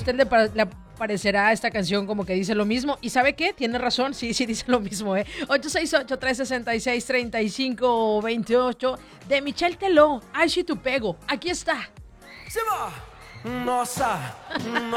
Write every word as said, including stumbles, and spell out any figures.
usted le, pa- le parecerá esta canción como que dice lo mismo. ¿Y sabe qué? Tiene razón, sí, sí dice lo mismo, ¿eh? ocho seis ocho, tres seis seis, tres cinco dos ocho de Michelle Teló, Ay, si tu pego. Aquí está. Se va. Nossa,